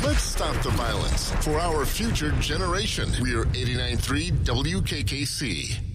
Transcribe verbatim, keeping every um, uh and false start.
Let's stop the violence for our future generation. We are eighty-nine point three W K K C.